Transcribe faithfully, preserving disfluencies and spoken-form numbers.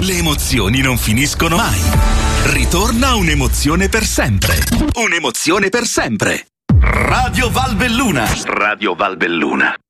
Le emozioni non finiscono mai. Ritorna un'emozione per sempre. Un'emozione per sempre. Radio Valbelluna. Radio Valbelluna.